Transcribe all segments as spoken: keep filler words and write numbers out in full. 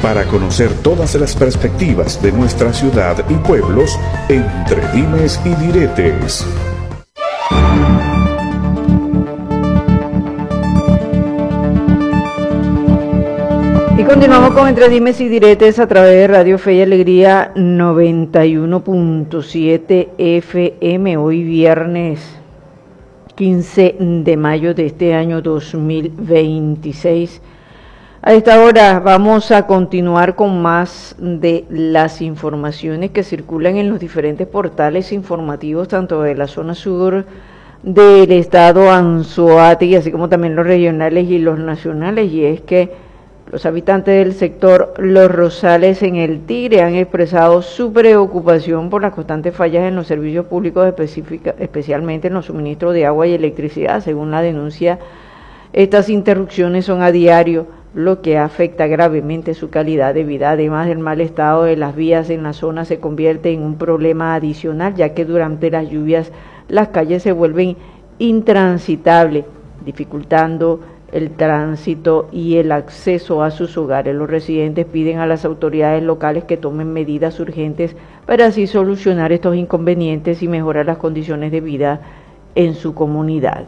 para conocer todas las perspectivas de nuestra ciudad y pueblos entre dimes y diretes. Y continuamos con Entre Dimes y Diretes a través de Radio Fe y Alegría noventa y uno punto siete F M, hoy viernes quince de mayo de este año dos mil veintiséis. A esta hora vamos a continuar con más de las informaciones que circulan en los diferentes portales informativos, tanto de la zona sur del estado Anzoátegui, así como también los regionales y los nacionales, y es que los habitantes del sector Los Rosales en el Tigre han expresado su preocupación por las constantes fallas en los servicios públicos, especialmente en los suministros de agua y electricidad. Según la denuncia, estas interrupciones son a diario, lo que afecta gravemente su calidad de vida. Además, el mal estado de las vías en la zona se convierte en un problema adicional, ya que durante las lluvias las calles se vuelven intransitables, dificultando el tránsito y el acceso a sus hogares. Los residentes piden a las autoridades locales que tomen medidas urgentes para así solucionar estos inconvenientes y mejorar las condiciones de vida en su comunidad.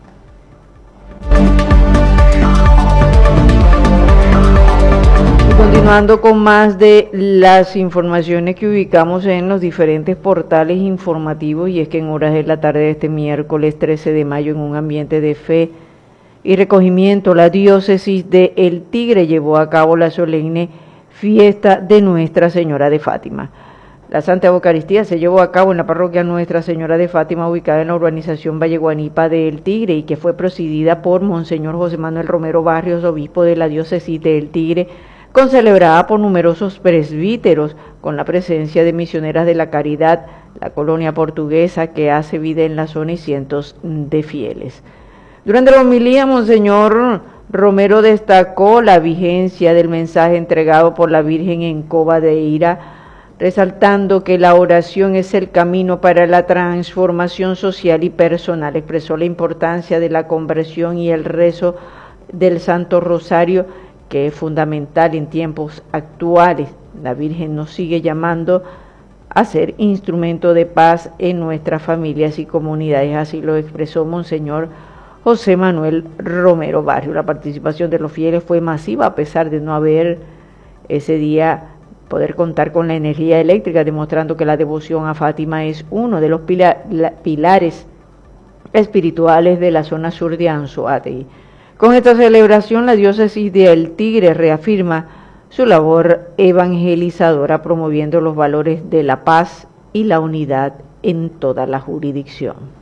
Y continuando con más de las informaciones que ubicamos en los diferentes portales informativos, y es que en horas de la tarde de este miércoles trece de mayo, en un ambiente de fe y recogimiento, la diócesis de El Tigre llevó a cabo la solemne fiesta de Nuestra Señora de Fátima. La Santa Eucaristía se llevó a cabo en la parroquia Nuestra Señora de Fátima, ubicada en la urbanización Valle Guanipa de El Tigre, y que fue presidida por Monseñor José Manuel Romero Barrios, obispo de la diócesis de El Tigre, concelebrada por numerosos presbíteros, con la presencia de misioneras de la Caridad, la colonia portuguesa que hace vida en la zona, y cientos de fieles. Durante la homilía, Monseñor Romero destacó la vigencia del mensaje entregado por la Virgen en Cova de Ira, resaltando que la oración es el camino para la transformación social y personal. Expresó la importancia de la conversión y el rezo del Santo Rosario, que es fundamental en tiempos actuales. La Virgen nos sigue llamando a ser instrumento de paz en nuestras familias y comunidades. Así lo expresó Monseñor José Manuel Romero Barrio. La participación de los fieles fue masiva, a pesar de no haber ese día poder contar con la energía eléctrica, demostrando que la devoción a Fátima es uno de los pila, la, pilares espirituales de la zona sur de Anzoátegui. Con esta celebración, la diócesis de El Tigre reafirma su labor evangelizadora, promoviendo los valores de la paz y la unidad en toda la jurisdicción.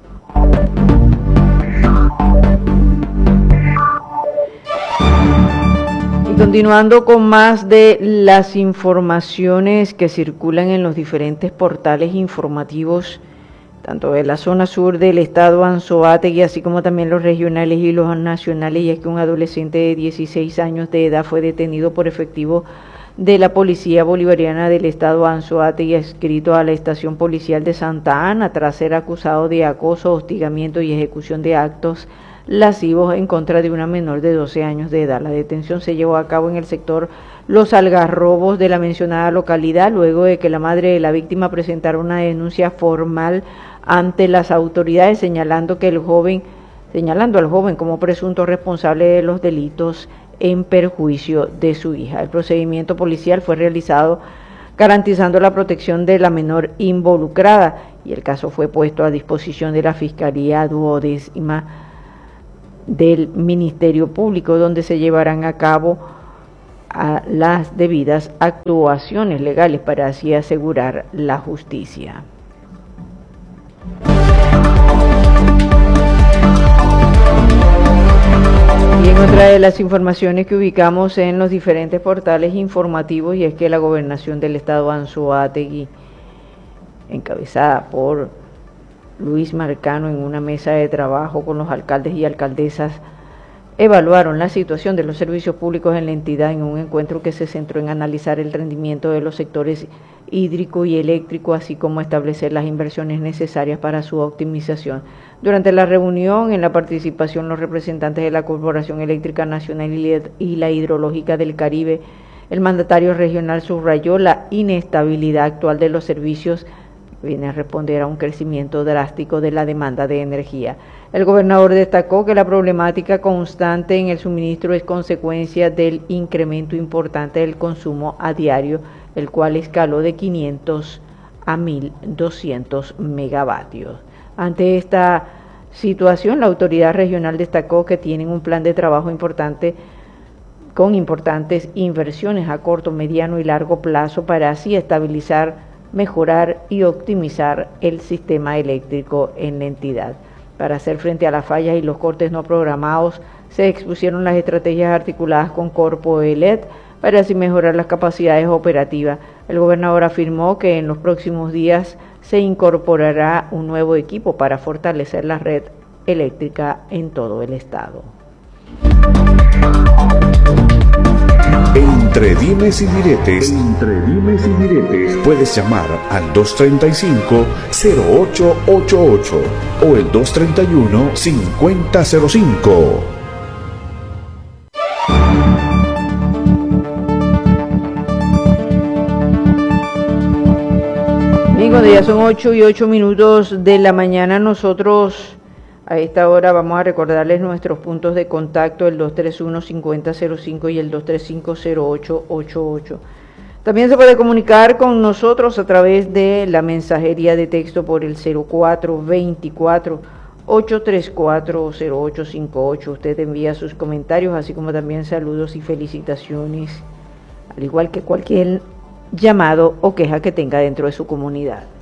Continuando con más de las informaciones que circulan en los diferentes portales informativos, tanto de la zona sur del estado Anzoátegui, así como también los regionales y los nacionales, y es que un adolescente de dieciséis años de edad fue detenido por efectivo de la Policía Bolivariana del estado Anzoátegui, adscrito a la estación policial de Santa Ana, tras ser acusado de acoso, hostigamiento y ejecución de actos lascivos en contra de una menor de doce años de edad. La detención se llevó a cabo en el sector Los Algarrobos de la mencionada localidad, luego de que la madre de la víctima presentara una denuncia formal ante las autoridades, señalando que el joven, señalando al joven como presunto responsable de los delitos en perjuicio de su hija. El procedimiento policial fue realizado garantizando la protección de la menor involucrada, y el caso fue puesto a disposición de la Fiscalía Duodécima del Ministerio Público, donde se llevarán a cabo a las debidas actuaciones legales para así asegurar la justicia. Y en otra de las informaciones que ubicamos en los diferentes portales informativos, y es que la gobernación del estado Anzoátegui, encabezada por Luis Marcano, en una mesa de trabajo con los alcaldes y alcaldesas, evaluaron la situación de los servicios públicos en la entidad en un encuentro que se centró en analizar el rendimiento de los sectores hídrico y eléctrico, así como establecer las inversiones necesarias para su optimización. Durante la reunión, en la participación los representantes de la Corporación Eléctrica Nacional y la Hidrológica del Caribe, El mandatario regional subrayó la inestabilidad actual de los servicios, viene a responder a un crecimiento drástico de la demanda de energía. El gobernador destacó que la problemática constante en el suministro es consecuencia del incremento importante del consumo a diario, el cual escaló de quinientos a mil doscientos megavatios. Ante esta situación, la autoridad regional destacó que tienen un plan de trabajo importante con importantes inversiones a corto, mediano y largo plazo para así estabilizar, mejorar y optimizar el sistema eléctrico en la entidad. Para hacer frente a las fallas y los cortes no programados, se expusieron las estrategias articuladas con Corpo E L E D para así mejorar las capacidades operativas. El gobernador afirmó que en los próximos días se incorporará un nuevo equipo para fortalecer la red eléctrica en todo el estado. Entre dimes y diretes, entre dimes y diretes, puedes llamar al dos treinta y cinco, cero ocho ochenta y ocho o el dos treinta y uno, cincuenta cero cinco. Amigos, ya son ocho y ocho minutos de la mañana. Nosotros a esta hora vamos a recordarles nuestros puntos de contacto, el dos tres uno, cincuenta cero cinco y el dos tres cinco, cero ocho ocho ocho. También se puede comunicar con nosotros a través de la mensajería de texto por el cero cuatro veinticuatro, ochocientos treinta y cuatro, cero ocho cincuenta y ocho. Usted envía sus comentarios, así como también saludos y felicitaciones, al igual que cualquier llamado o queja que tenga dentro de su comunidad.